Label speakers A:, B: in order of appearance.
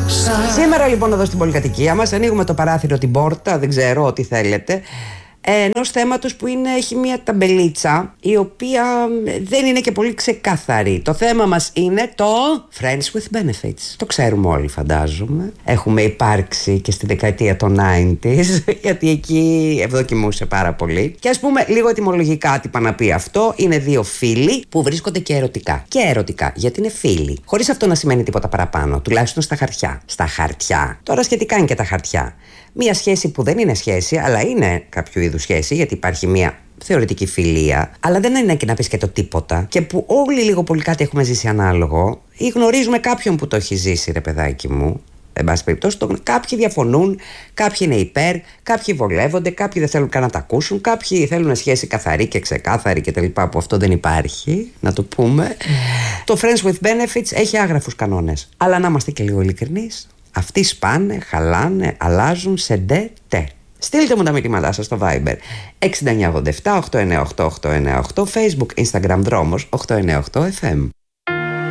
A: Σήμερα λοιπόν εδώ στην πολυκατοικία μας ανοίγουμε το παράθυρο, την πόρτα, δεν ξέρω, ό,τι θέλετε, ενός θέματος που έχει μια ταμπελίτσα η οποία δεν είναι και πολύ ξεκάθαρη. Το θέμα μας είναι το Friends with Benefits. Το ξέρουμε όλοι, φαντάζομαι. Έχουμε υπάρξει και στη δεκαετία των 90s, γιατί εκεί ευδοκιμούσε πάρα πολύ. Και ας πούμε λίγο ετυμολογικά τι πάνε να πει αυτό. Είναι δύο φίλοι που βρίσκονται και ερωτικά. Και ερωτικά, γιατί είναι φίλοι. Χωρίς αυτό να σημαίνει τίποτα παραπάνω, τουλάχιστον στα χαρτιά. Στα χαρτιά. Τώρα σχετικά είναι και τα χαρτιά. Μία σχέση που δεν είναι σχέση, αλλά είναι κάποιο είδους σχέση, γιατί υπάρχει μία θεωρητική φιλία, αλλά δεν είναι και να πεις και το τίποτα, και που όλοι λίγο πολύ κάτι έχουμε ζήσει ανάλογο, ή γνωρίζουμε κάποιον που το έχει ζήσει, ρε παιδάκι μου. Εν πάση περιπτώσει, κάποιοι διαφωνούν, κάποιοι είναι υπέρ, κάποιοι βολεύονται, κάποιοι δεν θέλουν καν να τα ακούσουν, κάποιοι θέλουν σχέση καθαρή και ξεκάθαρη και τα λοιπά, που αυτό δεν υπάρχει, να το πούμε. Το Friends with Benefits έχει άγραφους κανόνες. Αλλά να είμαστε και λίγο ειλικρινείς. Αυτοί σπάνε, χαλάνε, αλλάζουν σε ντε-τε. Στείλτε μου τα μηνύματά σας στο Viber 6987 898 898, Facebook, Instagram, Δρόμος 898 FM.